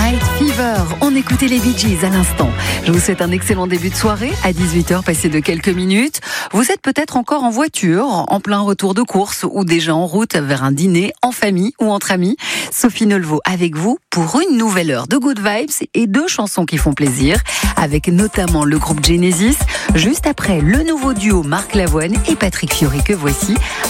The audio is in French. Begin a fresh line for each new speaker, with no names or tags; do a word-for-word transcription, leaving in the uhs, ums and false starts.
Night Fever, on écoutait les Bee Gees à l'instant. Je vous souhaite un excellent début de soirée, à dix-huit heures passé de quelques minutes. Vous êtes peut-être encore en voiture, en plein retour de course ou déjà en route vers un dîner en famille ou entre amis. Sophie Nelvaux avec vous pour une nouvelle heure de Good Vibes et deux chansons qui font plaisir, avec notamment le groupe Genesis, juste après le nouveau duo Marc Lavoine et Patrick Fiori que voici